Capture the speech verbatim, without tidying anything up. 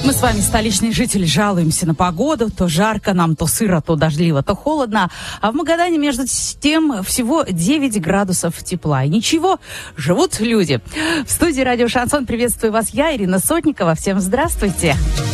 Мы с вами, столичные жители, жалуемся на погоду. То жарко нам, то сыро, то дождливо, то холодно. А в Магадане, между тем, всего девять градусов тепла. И ничего, живут люди. В студии «Радио Шансон» приветствую вас я, Ирина Сотникова. Всем здравствуйте.